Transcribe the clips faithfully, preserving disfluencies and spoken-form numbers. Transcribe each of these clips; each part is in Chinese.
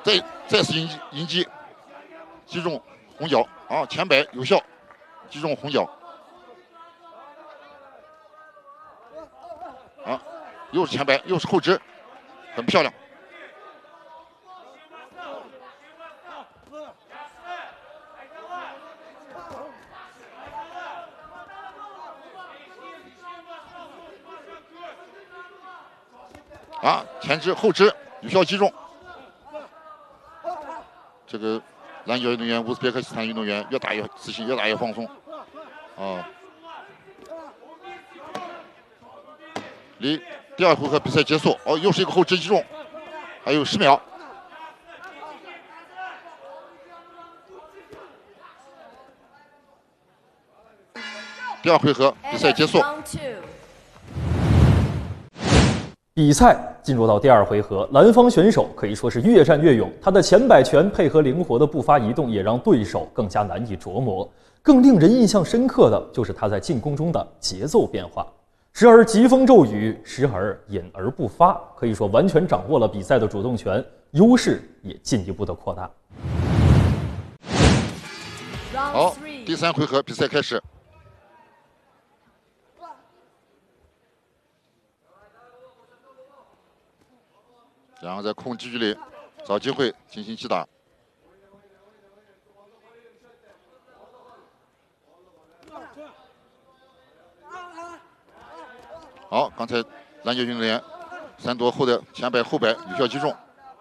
再再次迎迎击，击中红角啊，前摆有效，击中红角。啊，又是前摆，又是后直，很漂亮。啊，前直后直有效击中。这个篮球运动员乌兹别克斯坦运动员越打越自信，越打越放松。啊，离第二回合比赛结束，哦，又是一个后直击中，还有十秒。第二回合比赛结束。 比赛进入到第二回合，蓝方选手可以说是越战越勇，他的前摆拳配合灵活的步伐移动，也让对手更加难以琢磨。更令人印象深刻的就是他在进攻中的节奏变化，时而疾风骤雨，时而隐而不发，可以说完全掌握了比赛的主动权，优势也进一步的扩大。 好，第三回合比赛开始。然后在控制距离，找机会进行击打。好，刚才篮球运动员三夺后的前摆后摆有效击中。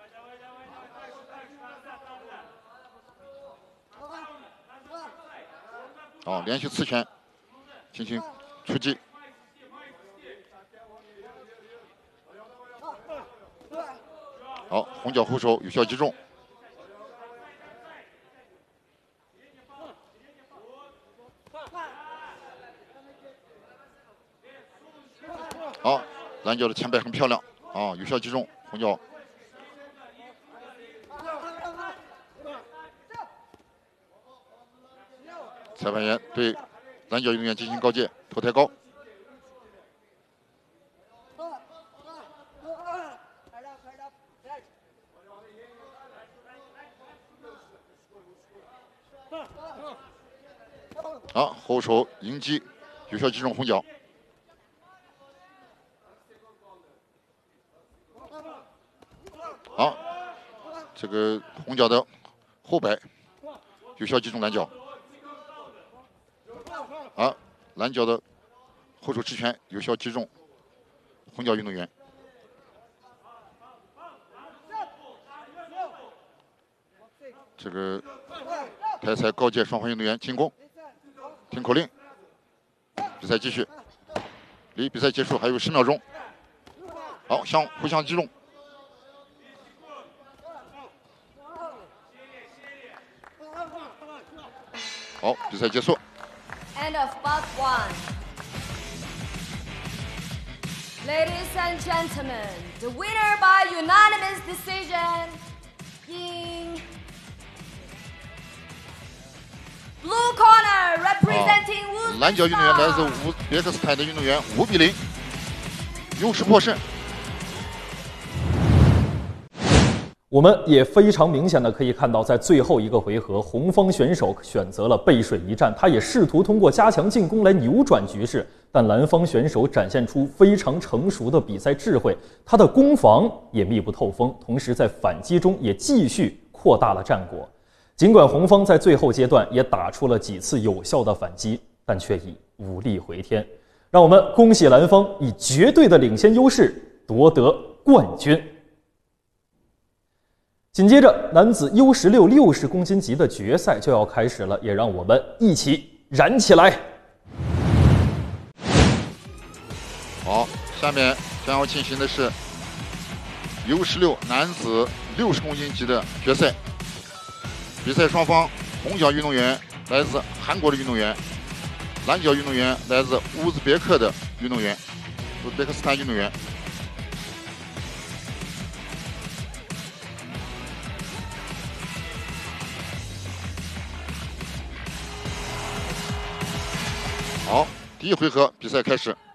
好，连续刺拳进行出击。好，红脚后手有效击中。好，蓝脚的前摆很漂亮啊，有效击中红脚。裁判员对蓝脚运动员进行告诫，头抬高。好，后手迎击，有效击中红脚。好，这个红脚的后摆有效击中蓝脚。啊，蓝脚的后手持拳有效击中红脚运动员。这个台裁告诫双方运动员进攻，听口令。比赛继续，离比赛结束还有十秒钟。好，相互相击中。好，比赛结束。 End of part one. Ladies and gentlemen, the winner by unanimous decision in blue corner representing Uzbekistan. 蓝脚运动员来自乌别克斯坦的运动员五比零，优势获胜。 我们也非常明显的可以看到，在最后一个回合，红方选手选择了背水一战，他也试图通过加强进攻来扭转局势，但蓝方选手展现出非常成熟的比赛智慧，他的攻防也密不透风，同时在反击中也继续扩大了战果。尽管红方在最后阶段也打出了几次有效的反击，但却已无力回天。让我们恭喜蓝方以绝对的领先优势夺得冠军。紧接着，男子 U 十六 六十公斤级的决赛就要开始了，也让我们一起燃起来！ 好，下面将要进行的是 U 十六 男子六十公斤级的决赛。比赛双方，红脚运动员来自韩国的运动员，蓝脚运动员来自乌兹别克的运动员，乌兹别克斯坦运动员。好，第一回合比赛开始。